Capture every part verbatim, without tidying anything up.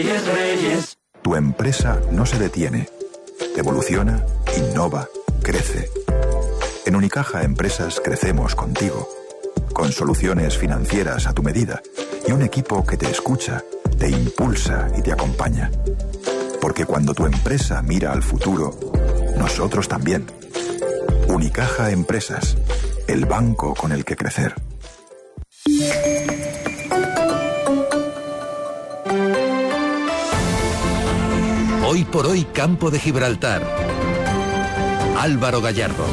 Tu empresa no se detiene. Evoluciona, innova, crece. En Unicaja Empresas crecemos contigo, con soluciones financieras a tu medida y un equipo que te escucha, te impulsa y te acompaña. Porque cuando tu empresa mira al futuro, nosotros también. Unicaja Empresas, el banco con el que crecer. Hoy por hoy, Campo de Gibraltar. Álvaro Gallardo.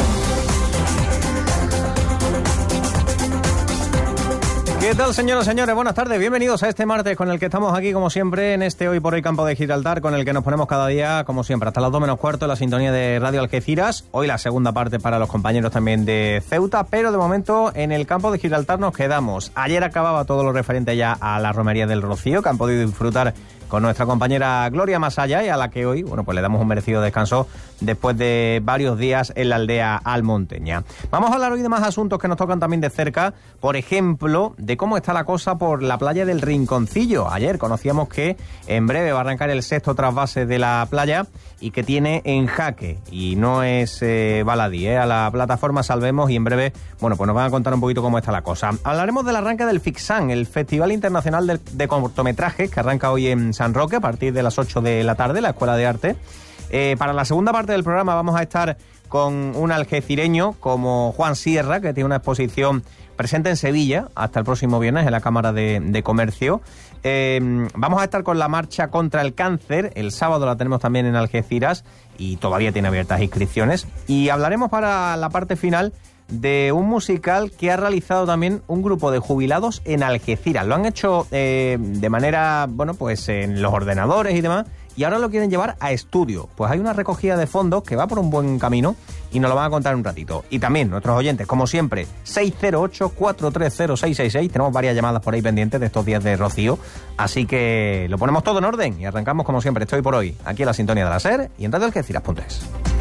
¿Qué tal, señoras y señores? Buenas tardes, bienvenidos a este martes con el que estamos aquí, como siempre, en este Hoy por Hoy Campo de Gibraltar, con el que nos ponemos cada día, como siempre, hasta las dos menos cuarto en la sintonía de Radio Algeciras. Hoy la segunda parte para los compañeros también de Ceuta, pero de momento en el Campo de Gibraltar nos quedamos. Ayer acababa todo lo referente ya a la Romería del Rocío, que han podido disfrutar con nuestra compañera Gloria Masaya, y a la que hoy, bueno, pues le damos un merecido descanso después de varios días en la aldea almonteña. Vamos a hablar hoy de más asuntos que nos tocan también de cerca, por ejemplo, de cómo está la cosa por la playa del Rinconcillo. Ayer conocíamos que en breve va a arrancar el sexto trasvase de la playa y que tiene en jaque, y no es eh, baladí, eh, a la plataforma Salvemos, y en breve, bueno, pues nos van a contar un poquito cómo está la cosa. Hablaremos del arranque del FICSAN, el Festival Internacional de, de Cortometrajes, que arranca hoy en San Roque a partir de las ocho de la tarde, la Escuela de Arte. Eh, para la segunda parte del programa vamos a estar con un algecireño como Juan Sierra, que tiene una exposición presente en Sevilla hasta el próximo viernes en la Cámara de, de Comercio. Eh, vamos a estar con la marcha contra el cáncer, el sábado la tenemos también en Algeciras y todavía tiene abiertas inscripciones. Y hablaremos para la parte final de un musical que ha realizado también un grupo de jubilados en Algeciras. Lo han hecho eh, de manera, bueno, pues en los ordenadores y demás, y ahora lo quieren llevar a estudio. Pues hay una recogida de fondos que va por un buen camino y nos lo van a contar un ratito. Y también nuestros oyentes, como siempre, seis cero ocho, cuatro tres cero, seis seis seis. Tenemos varias llamadas por ahí pendientes de estos días de Rocío, así que lo ponemos todo en orden y arrancamos como siempre. Estoy por hoy aquí en la sintonía de la SER y en radio algeciras punto es.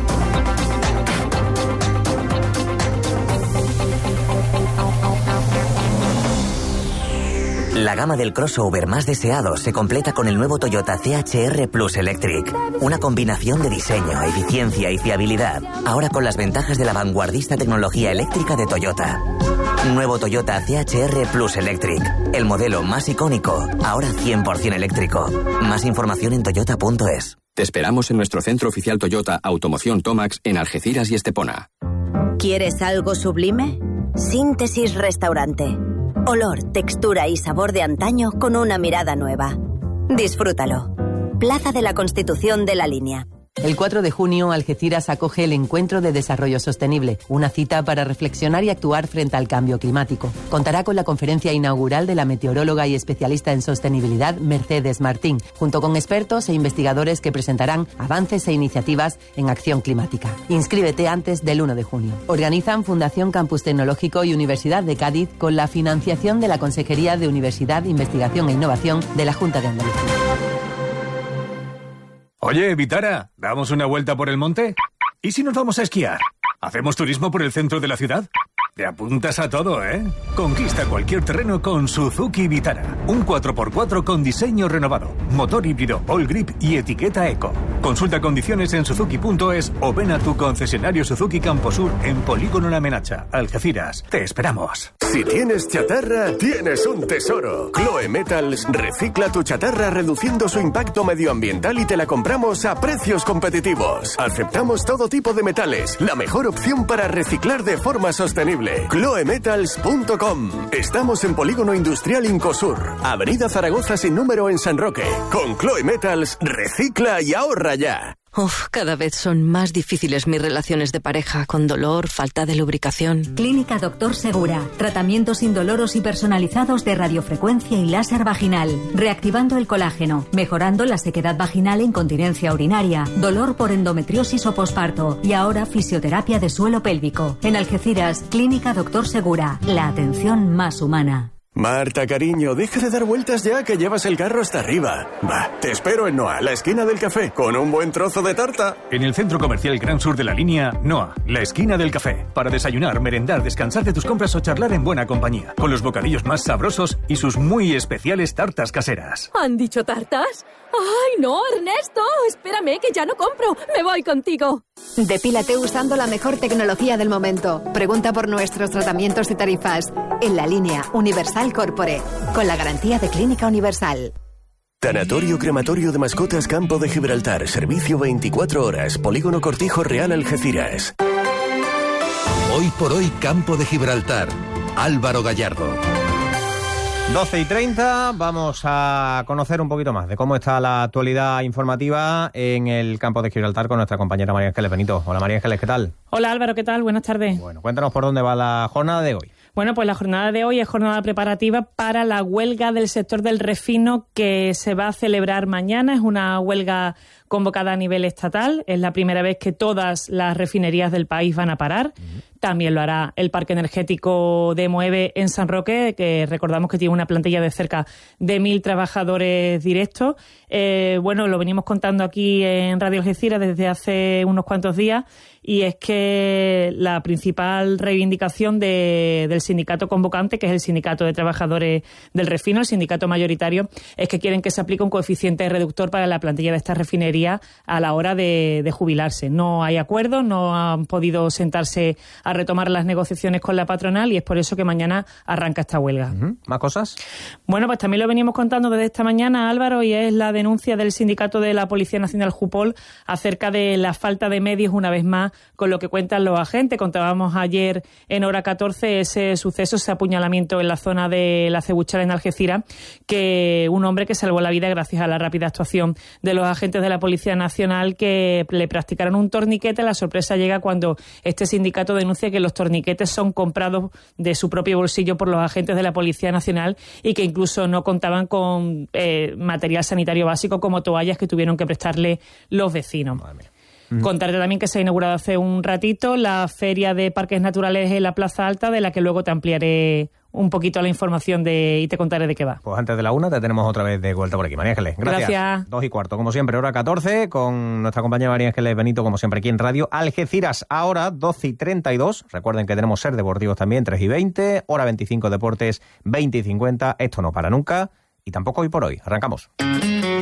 La gama del crossover más deseado se completa con el nuevo Toyota C H R Plus Electric. Una combinación de diseño, eficiencia y fiabilidad. Ahora con las ventajas de la vanguardista tecnología eléctrica de Toyota. Nuevo Toyota C H R Plus Electric. El modelo más icónico, ahora cien por ciento eléctrico. Más información en toyota punto es. Te esperamos en nuestro centro oficial Toyota Automoción Tomax en Algeciras y Estepona. ¿Quieres algo sublime? Síntesis Restaurante. Olor, textura y sabor de antaño con una mirada nueva. Disfrútalo. Plaza de la Constitución de La Línea. El cuatro de junio, Algeciras acoge el Encuentro de Desarrollo Sostenible, una cita para reflexionar y actuar frente al cambio climático. Contará con la conferencia inaugural de la meteoróloga y especialista en sostenibilidad Mercedes Martín, junto con expertos e investigadores que presentarán avances e iniciativas en acción climática. Inscríbete antes del uno de junio. Organizan Fundación Campus Tecnológico y Universidad de Cádiz con la financiación de la Consejería de Universidad, Investigación e Innovación de la Junta de Andalucía. Oye, Vitara, ¿damos una vuelta por el monte? ¿Y si nos vamos a esquiar? ¿Hacemos turismo por el centro de la ciudad? Te apuntas a todo, ¿eh? Conquista cualquier terreno con Suzuki Vitara. Un cuatro por cuatro con diseño renovado, motor híbrido All Grip y etiqueta Eco. Consulta condiciones en suzuki punto es o ven a tu concesionario Suzuki Camposur en Polígono La Menacha, Algeciras. Te esperamos. Si tienes chatarra, tienes un tesoro. Chloe Metals recicla tu chatarra reduciendo su impacto medioambiental y te la compramos a precios competitivos. Aceptamos todo tipo de metales, la mejor opción para reciclar de forma sostenible. Chloe metals punto com. Estamos en Polígono Industrial Incosur, Avenida Zaragoza sin número en San Roque. Con Chloe Metals, recicla y ahorra ya. Uf, cada vez son más difíciles mis relaciones de pareja, con dolor, falta de lubricación. Clínica Doctor Segura. Tratamientos indoloros y personalizados de radiofrecuencia y láser vaginal. Reactivando el colágeno, mejorando la sequedad vaginal e incontinencia urinaria, dolor por endometriosis o posparto y ahora fisioterapia de suelo pélvico. En Algeciras, Clínica Doctor Segura. La atención más humana. Marta, cariño, deja de dar vueltas ya, que llevas el carro hasta arriba. Va, te espero en Noa, la esquina del café, con un buen trozo de tarta. En el Centro Comercial Gran Sur de la Línea, Noa, la esquina del café. Para desayunar, merendar, descansar de tus compras o charlar en buena compañía. Con los bocadillos más sabrosos y sus muy especiales tartas caseras. ¿Han dicho tartas? ¡Ay, no, Ernesto! Espérame, que ya no compro. Me voy contigo. Depílate usando la mejor tecnología del momento. Pregunta por nuestros tratamientos y tarifas. En la línea Universal Corpore, con la garantía de Clínica Universal. Tanatorio Crematorio de Mascotas Campo de Gibraltar. Servicio veinticuatro horas. Polígono Cortijo Real, Algeciras. Hoy por hoy, Campo de Gibraltar. Álvaro Gallardo. doce y treinta, vamos a conocer un poquito más de cómo está la actualidad informativa en el campo de Gibraltar con nuestra compañera María Ángeles Benito. Hola María Ángeles, ¿qué tal? Hola Álvaro, ¿qué tal? Buenas tardes. Bueno, cuéntanos por dónde va la jornada de hoy. Bueno, pues la jornada de hoy es jornada preparativa para la huelga del sector del refino que se va a celebrar mañana. Es una huelga convocada a nivel estatal. Es la primera vez que todas las refinerías del país van a parar. Uh-huh. También lo hará el Parque Energético de Moeve en San Roque, que recordamos que tiene una plantilla de cerca de mil trabajadores directos. Eh, bueno, lo venimos contando aquí en Radio Algeciras desde hace unos cuantos días, y es que la principal reivindicación de, del sindicato convocante, que es el Sindicato de Trabajadores del Refino, el sindicato mayoritario, es que quieren que se aplique un coeficiente reductor para la plantilla de esta refinería a la hora de, de jubilarse. No hay acuerdo, no han podido sentarse a retomar las negociaciones con la patronal, y es por eso que mañana arranca esta huelga. Uh-huh. ¿Más cosas? Bueno, pues también lo venimos contando desde esta mañana, Álvaro, y es la denuncia del sindicato de la Policía Nacional Jupol acerca de la falta de medios, una vez más, con lo que cuentan los agentes. Contábamos ayer en hora catorce ese suceso, ese apuñalamiento en la zona de la Cebuchal en Algeciras, que un hombre que salvó la vida gracias a la rápida actuación de los agentes de la Policía Nacional, que le practicaron un torniquete. La sorpresa llega cuando este sindicato denuncia que los torniquetes son comprados de su propio bolsillo por los agentes de la Policía Nacional y que incluso no contaban con eh, material sanitario básico como toallas que tuvieron que prestarle los vecinos. Mm. Contarte también que se ha inaugurado hace un ratito la Feria de Parques Naturales en la Plaza Alta, de la que luego te ampliaré un poquito la información de y te contaré de qué va. Pues antes de la una te tenemos otra vez de vuelta por aquí. María Ángeles, gracias. Gracias. Dos y cuarto, como siempre, hora catorce, con nuestra compañera María Ángeles Benito, como siempre, aquí en Radio Algeciras. Ahora, doce y treinta y dos. Recuerden que tenemos Ser Deportivos también, tres y veinte. Hora veinticinco, Deportes, veinte y cincuenta. Esto no para nunca. Y tampoco hoy por hoy. Arrancamos.